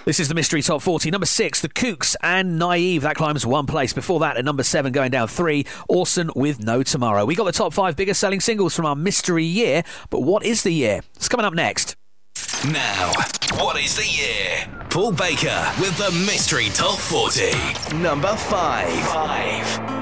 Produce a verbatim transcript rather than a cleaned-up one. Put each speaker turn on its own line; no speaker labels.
This is the Mystery Top forty. Number six, The Kooks and Naive. That climbs one place. Before that, at number seven, going down three, Orson with No Tomorrow. We got the top five biggest selling singles from our mystery year. But what is the year? It's coming up next.
Now, what is the year? Paul Baker with the Mystery Top forty. Number five. Five.